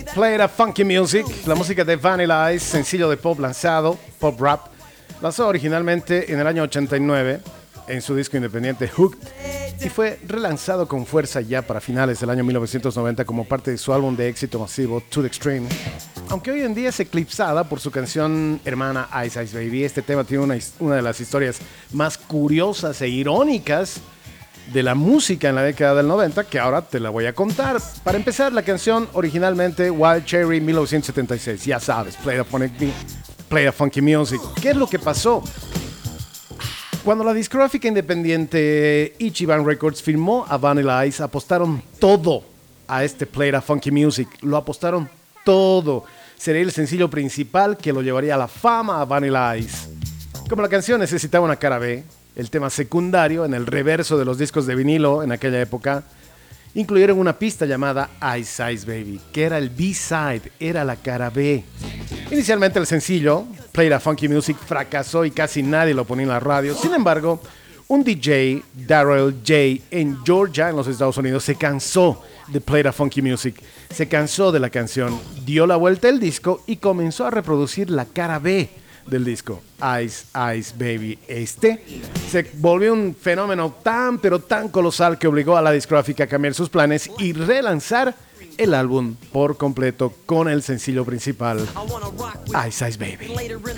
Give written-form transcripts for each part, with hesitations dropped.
Play That Funky Music, la música de Vanilla Ice, sencillo de pop lanzado, pop rap, lanzado originalmente en el año 89 en su disco independiente Hooked y fue relanzado con fuerza ya para finales del año 1990 como parte de su álbum de éxito masivo To The Extreme. Aunque hoy en día es eclipsada por su canción hermana Ice Ice Baby, este tema tiene una de las historias más curiosas e irónicas de la música en la década del 90, que ahora te la voy a contar. Para empezar, la canción originalmente Wild Cherry 1976, ya sabes, Play the Funky Music. ¿Qué es lo que pasó? Cuando la discográfica independiente Ichiban Records firmó a Vanilla Ice, apostaron todo a este Play the Funky Music, lo apostaron todo. Sería el sencillo principal que lo llevaría a la fama a Vanilla Ice. Como la canción necesitaba una cara B, el tema secundario en el reverso de los discos de vinilo en aquella época incluyeron una pista llamada Ice Ice Baby, que era el B-side, era la cara B. Inicialmente el sencillo Play the Funky Music fracasó y casi nadie lo ponía en la radio. Sin embargo, un DJ, Darrell J, en Georgia, en los Estados Unidos, se cansó de Play the Funky Music, se cansó de la canción, dio la vuelta al disco y comenzó a reproducir la cara B del disco, Ice Ice Baby. Este se volvió un fenómeno tan pero tan colosal que obligó a la discográfica a cambiar sus planes y relanzar el álbum por completo con el sencillo principal, Ice Ice Baby.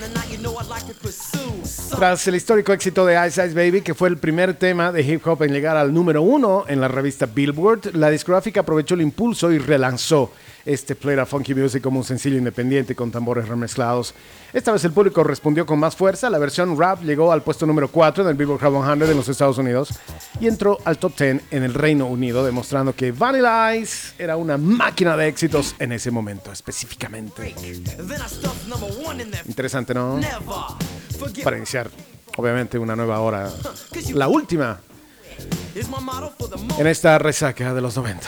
Tras el histórico éxito de Ice Ice Baby, que fue el primer tema de hip hop en llegar al número 1 en la revista Billboard, la discográfica aprovechó el impulso y relanzó este Play the Funky Music como un sencillo independiente con tambores remezclados. Esta vez el público respondió con más fuerza. La versión rap llegó al puesto número 4 en el Billboard Hot 100 en los Estados Unidos y entró al top 10 en el Reino Unido, demostrando que Vanilla Ice era una máquina de éxitos en ese momento específicamente. Interesante, ¿no? Para iniciar, obviamente, una nueva hora, la última en esta resaca de los 90.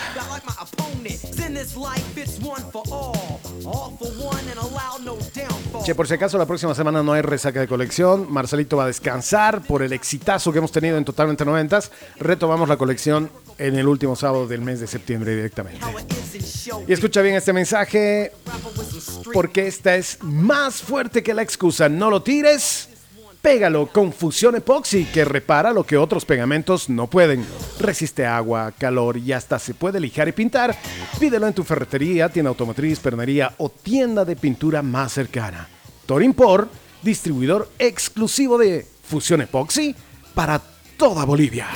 Che, por si acaso la próxima semana no hay resaca de colección. Marcelito va a descansar por el exitazo que hemos tenido en Totalmente 90s. Retomamos la colección en el último sábado del mes de septiembre directamente. Y escucha bien este mensaje, porque esta es más fuerte que la excusa. No lo tires. Pégalo con Fusión Epoxy, que repara lo que otros pegamentos no pueden. Resiste agua, calor y hasta se puede lijar y pintar. Pídelo en tu ferretería, tienda automotriz, pernería o tienda de pintura más cercana. Torimpor, distribuidor exclusivo de Fusión Epoxy para toda Bolivia.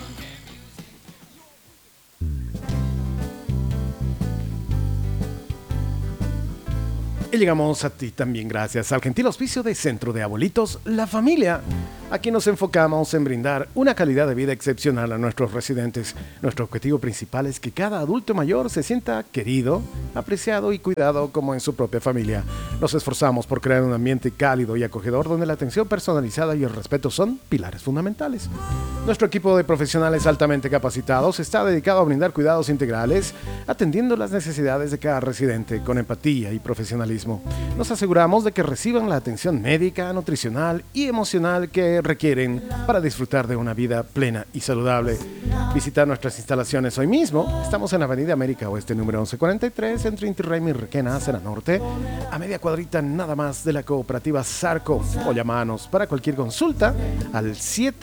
Y llegamos a ti también gracias al gentil auspicio de Centro de Abuelitos La Familia. Aquí nos enfocamos en brindar una calidad de vida excepcional a nuestros residentes. Nuestro objetivo principal es que cada adulto mayor se sienta querido, apreciado y cuidado como en su propia familia. Nos esforzamos por crear un ambiente cálido y acogedor donde la atención personalizada y el respeto son pilares fundamentales. Nuestro equipo de profesionales altamente capacitados está dedicado a brindar cuidados integrales, atendiendo las necesidades de cada residente con empatía y profesionalismo. Nos aseguramos de que reciban la atención médica, nutricional y emocional que requieren para disfrutar de una vida plena y saludable. Visita nuestras instalaciones hoy mismo. Estamos en Avenida América Oeste, número 1143, entre Inti Raymi y Requena, Cera Norte, a media cuadrita nada más de la cooperativa Sarco. O llámanos para cualquier consulta al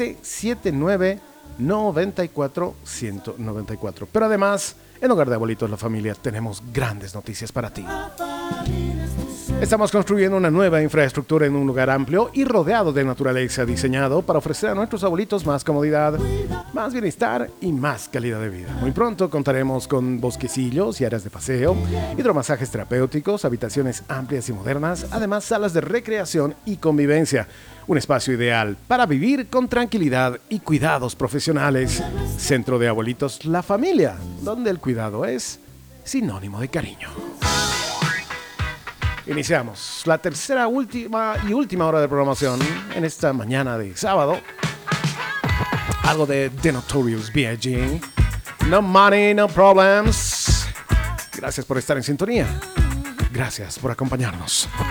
779-94-194. Pero además, en Hogar de Abuelitos La Familia tenemos grandes noticias para ti. Estamos construyendo una nueva infraestructura en un lugar amplio y rodeado de naturaleza, diseñado para ofrecer a nuestros abuelitos más comodidad, más bienestar y más calidad de vida. Muy pronto contaremos con bosquecillos y áreas de paseo, hidromasajes terapéuticos, habitaciones amplias y modernas, además salas de recreación y convivencia. Un espacio ideal para vivir con tranquilidad y cuidados profesionales. Centro de Abuelitos La Familia, donde el cuidado es sinónimo de cariño. Iniciamos la tercera, última hora de programación en esta mañana de sábado. Algo de The Notorious B.I.G. No money, no problems. Gracias por estar en sintonía. Gracias por acompañarnos.